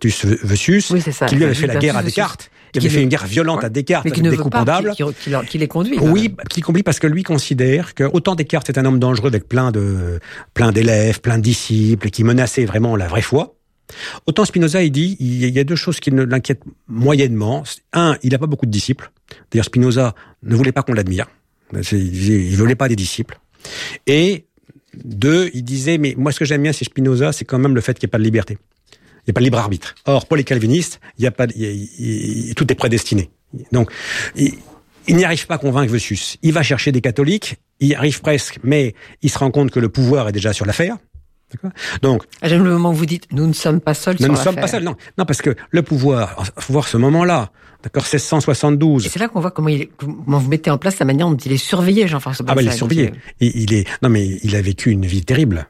Albertus Vossius, qui lui avait fait la guerre à Descartes, qui avait fait une guerre violente à Descartes, avec des coups pendables. Qui les conduit. Oui, qui conduit parce que lui considère que autant Descartes est un homme dangereux avec plein d'élèves, plein de disciples, et qui menaçait vraiment la vraie foi, autant Spinoza, il dit, il y a deux choses qui l'inquiètent moyennement. Un, il n'a pas beaucoup de disciples. D'ailleurs, Spinoza ne voulait pas qu'on l'admire. Il voulait pas des disciples. Et deux, il disait, mais moi, ce que j'aime bien, c'est Spinoza, c'est quand même le fait qu'il n'y ait pas de liberté. Il n'y a pas de libre arbitre. Or, pour les calvinistes, tout est prédestiné. Donc, il n'y arrive pas à convaincre Vossius. Il va chercher des catholiques, il y arrive presque, mais il se rend compte que le pouvoir est déjà sur l'affaire. D'accord ? Donc, j'aime le moment où vous dites, nous ne sommes pas seuls sur l'affaire. Nous ne sommes pas seuls, non. Non, parce que le pouvoir, faut voir ce moment-là. D'accord, 1672. Et c'est là qu'on voit comment vous mettez en place la manière dont il est surveillé, Jean-François Bansal. Ah, il est surveillé. Il a vécu une vie terrible.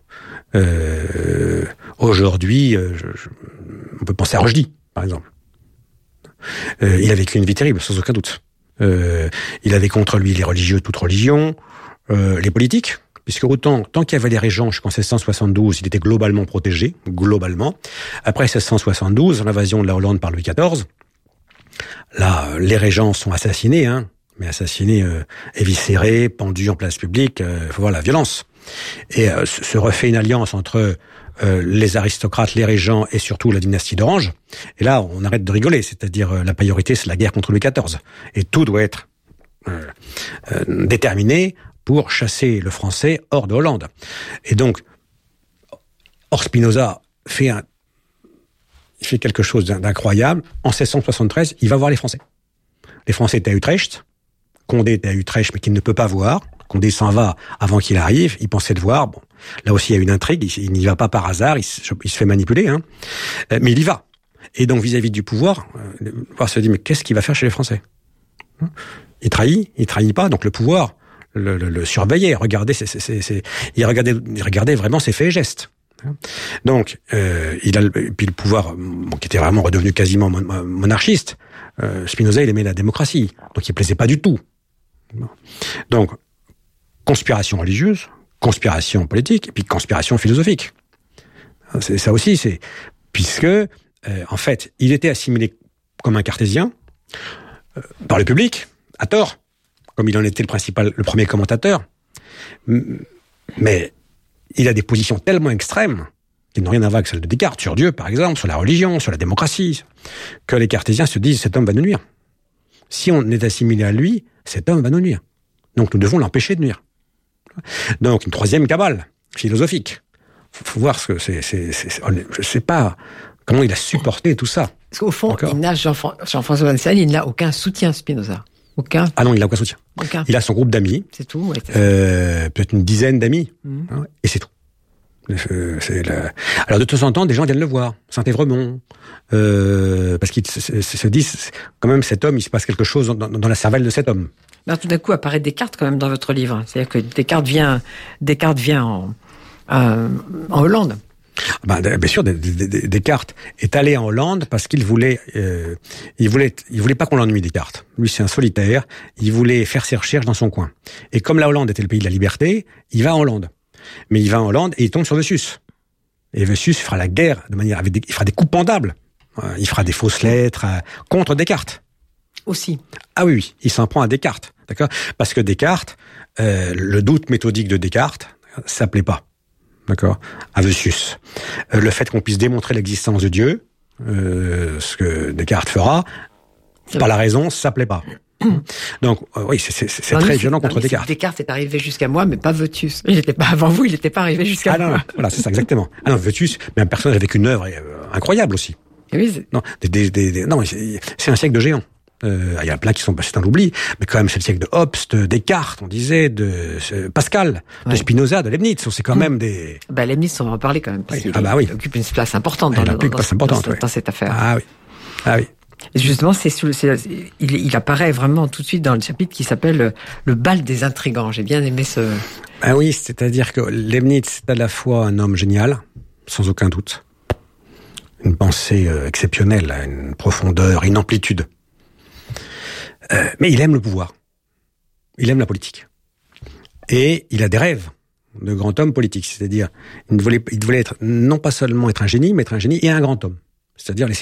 Aujourd'hui, on peut penser à Rushdie, par exemple. Il a vécu une vie terrible, sans aucun doute. Il avait contre lui les religieux, toute religion, les politiques, puisque tant qu'il y avait les régents jusqu'en 1672, il était globalement protégé, globalement. Après 1672, l'invasion de la Hollande par Louis XIV, là, les régents sont assassinés, mais assassinés, éviscérés, pendus en place publique, faut voir la violence. Et se refait une alliance entre les aristocrates, les régents et surtout la dynastie d'Orange. Et là, on arrête de rigoler, c'est-à-dire la priorité, c'est la guerre contre Louis XIV. Et tout doit être déterminé pour chasser le français hors de Hollande. Et donc, Spinoza fait quelque chose d'incroyable. En 1673, il va voir les Français. Les Français étaient à Utrecht. Condé était à Utrecht, mais qu'il ne peut pas voir. Condé s'en va avant qu'il arrive. Il pensait le voir. Bon, là aussi, il y a une intrigue. Il n'y va pas par hasard. Il se fait manipuler. Mais il y va. Et donc, vis-à-vis du pouvoir, le pouvoir se dit, mais qu'est-ce qu'il va faire chez les Français ? Il trahit pas. Donc, le pouvoir le surveillait. Il regardait vraiment ses faits et gestes. Donc, puis le pouvoir, qui était vraiment redevenu quasiment monarchiste, Spinoza, il aimait la démocratie, donc il plaisait pas du tout. Donc, conspiration religieuse, conspiration politique, et puis conspiration philosophique. C'est ça aussi, puisque, en fait, il était assimilé comme un cartésien par le public, à tort, comme il en était le premier commentateur, mais il a des positions tellement extrêmes qui n'ont rien à voir avec celles de Descartes, sur Dieu, par exemple, sur la religion, sur la démocratie, que les cartésiens se disent, cet homme va nous nuire. Si on est assimilé à lui, cet homme va nous nuire. Donc nous devons l'empêcher de nuire. Donc une troisième cabale philosophique. Faut voir ce que je sais pas comment il a supporté tout ça. Parce qu'au fond, Jean-François Bansal, il n'a aucun soutien, Spinoza. Aucun. Ah non, il n'a aucun soutien. Il a son groupe d'amis. C'est tout. Ouais, peut-être une dizaine d'amis. Et c'est tout. Alors de temps en temps, des gens viennent le voir, Saint-Évremont, parce qu'ils se disent quand même cet homme, il se passe quelque chose dans la cervelle de cet homme. Alors, tout d'un coup apparaît Descartes quand même dans votre livre, c'est-à-dire que Descartes vient en Hollande. Bien sûr, Descartes est allé en Hollande parce qu'il voulait pas qu'on l'ennuie, Descartes. Lui, c'est un solitaire. Il voulait faire ses recherches dans son coin. Et comme la Hollande était le pays de la liberté, il va en Hollande. Mais il va en Hollande et il tombe sur Vossius. Et Vossius fera la guerre il fera des coups pendables. Il fera des fausses lettres contre Descartes. Aussi. Ah oui, il s'en prend à Descartes, d'accord ? Parce que Descartes, le doute méthodique de Descartes, ça plaît pas, d'accord ? À Vossius. Le fait qu'on puisse démontrer l'existence de Dieu, ce que Descartes fera, par la raison, ça plaît pas. Donc, oui, c'est très violent contre Descartes. Descartes est arrivé jusqu'à moi, mais pas Vossius. Il n'était pas avant vous, il n'était pas arrivé jusqu'à moi. Non, voilà, c'est ça, exactement. Ah non, Vossius, mais un personnage avec une œuvre incroyable aussi. Oui, non, c'est un siècle de géants. Il y a plein qui sont passés dans l'oubli, mais quand même c'est le siècle de Hobbes, de Descartes, on disait, de Pascal, de Spinoza, de Leibniz. C'est quand même des... Leibniz, on va en parler quand même, parce qu'il occupe une place importante dans cette affaire. Ah oui. Et justement, il apparaît vraiment tout de suite dans le chapitre qui s'appelle le bal des intrigants. J'ai bien aimé ce... Ah oui, c'est-à-dire que Leibniz, c'est à la fois un homme génial, sans aucun doute, une pensée exceptionnelle, une profondeur, une amplitude. Mais il aime le pouvoir. Il aime la politique. Et il a des rêves de grand homme politique. C'est-à-dire, il voulait être, non pas seulement être un génie, mais être un génie et un grand homme. C'est-à-dire